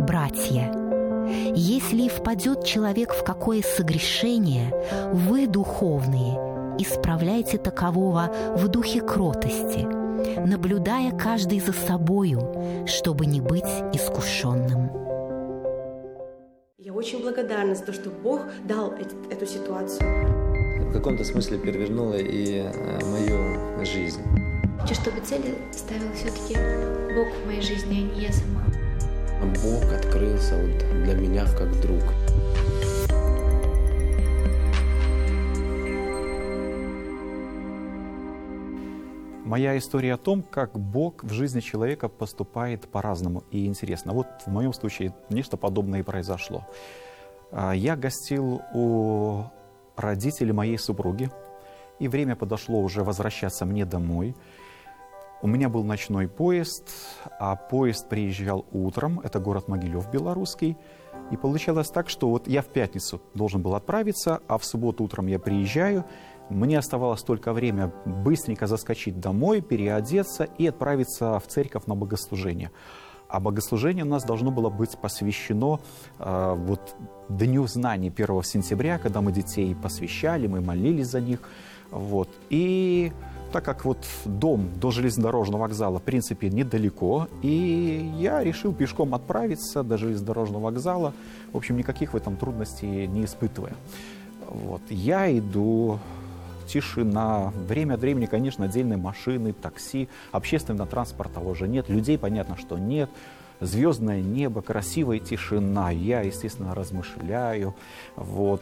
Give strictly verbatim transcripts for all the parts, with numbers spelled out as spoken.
братья, если и впадет человек в какое согрешение, вы, духовные, исправляйте такового в духе кротости, наблюдая каждый за собою, чтобы не быть искушенным. Я очень благодарна за то, что Бог дал эту ситуацию. В каком-то смысле перевернула и мою жизнь. Хочу, чтобы цели ставил все-таки Бог в моей жизни, а не я сама. Бог открылся вот для меня как друг. Моя история о том, как Бог в жизни человека поступает по-разному и интересно. Вот в моем случае нечто подобное и произошло. Я гостил у родителей моей супруги, и время подошло уже возвращаться мне домой. У меня был ночной поезд, а поезд приезжал утром, это город Могилев белорусский. И получалось так, что вот я в пятницу должен был отправиться, а в субботу утром я приезжаю. Мне оставалось только время быстренько заскочить домой, переодеться и отправиться в церковь на богослужение. А богослужение у нас должно было быть посвящено э, вот, Дню знаний первого сентября, когда мы детей посвящали, мы молились за них. Вот. И так как вот дом до железнодорожного вокзала, в принципе, недалеко, и я решил пешком отправиться до железнодорожного вокзала. В общем, никаких в этом трудностей не испытывая. Вот. Я иду, тишина, время от времени, конечно, отдельные машины, такси, общественного транспорта уже нет, людей, понятно, что нет. Звездное небо, красивая тишина. Я, естественно, размышляю, вот,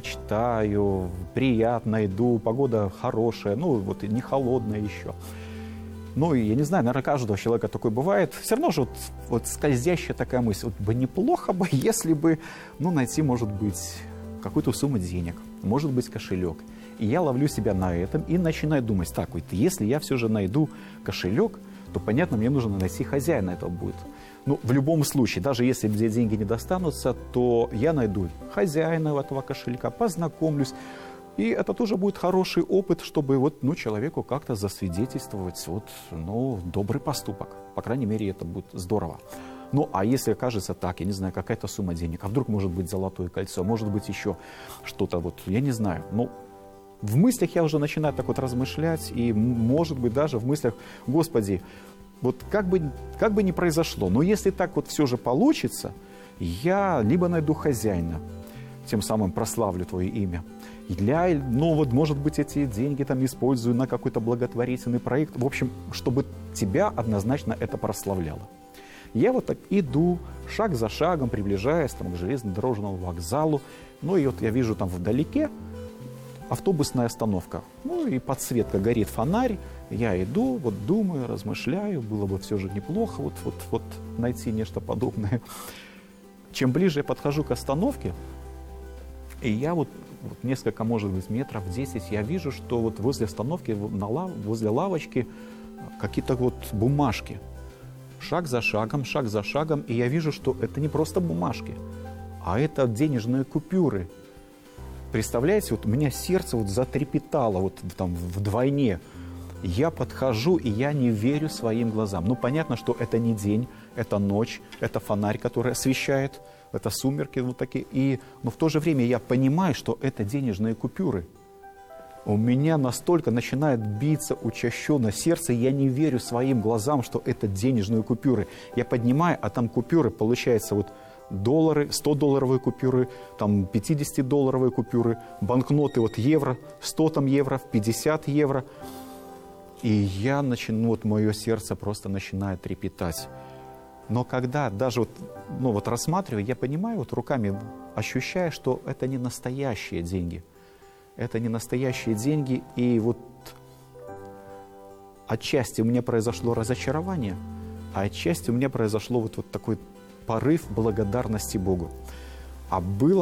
мечтаю, приятно иду, погода хорошая, ну, вот, не холодная еще. Ну, и я не знаю, наверное, каждого человека такое бывает. Все равно же вот, вот скользящая такая мысль. Вот бы неплохо бы, если бы, ну, найти, может быть, какую-то сумму денег, может быть, кошелек. И я ловлю себя на этом и начинаю думать, так, вот, если я все же найду кошелек, то, понятно, мне нужно найти хозяина этого будет. Ну, в любом случае, даже если мне деньги не достанутся, то я найду хозяина этого кошелька, познакомлюсь. И это тоже будет хороший опыт, чтобы вот, ну, человеку как-то засвидетельствовать вот, ну, добрый поступок. По крайней мере, это будет здорово. Ну, а если окажется так, я не знаю, какая-то сумма денег, а вдруг может быть золотое кольцо, может быть еще что-то, вот, я не знаю, ну, в мыслях я уже начинаю так вот размышлять, и, может быть, даже в мыслях, Господи, вот как бы, как бы ни произошло, но если так вот все же получится, я либо найду хозяина, тем самым прославлю Твое имя, для, ну вот, может быть, эти деньги там использую на какой-то благотворительный проект, в общем, чтобы Тебя однозначно это прославляло. Я вот так иду, шаг за шагом, приближаясь там, к железнодорожному вокзалу, ну и вот я вижу там вдалеке автобусная остановка, ну и подсветка, горит фонарь, я иду, вот думаю, размышляю, было бы все же неплохо вот, вот, вот найти нечто подобное. Чем ближе я подхожу к остановке, и я вот, вот несколько, может быть, метров десять, я вижу, что вот возле остановки, на лав, возле лавочки какие-то вот бумажки. Шаг за шагом, шаг за шагом, и я вижу, что это не просто бумажки, а это денежные купюры. Представляете, вот у меня сердце вот затрепетало вот там вдвойне. Я подхожу, и я не верю своим глазам. Ну, понятно, что это не день, это ночь, это фонарь, который освещает, это сумерки вот такие. И, но в то же время я понимаю, что это денежные купюры. У меня настолько начинает биться учащенно сердце, я не верю своим глазам, что это денежные купюры. Я поднимаю, а там купюры, получается, вот доллары, сто-долларовые купюры, там пятидесятидолларовые купюры, банкноты, вот евро, сто там евро, пятьдесят евро. И я начну, вот мое сердце просто начинает трепетать. Но когда даже вот, ну вот рассматриваю, я понимаю, вот руками ощущаю, что это не настоящие деньги. Это не настоящие деньги, и вот отчасти у меня произошло разочарование, а отчасти у меня произошло вот, вот такой порыв благодарности Богу. А было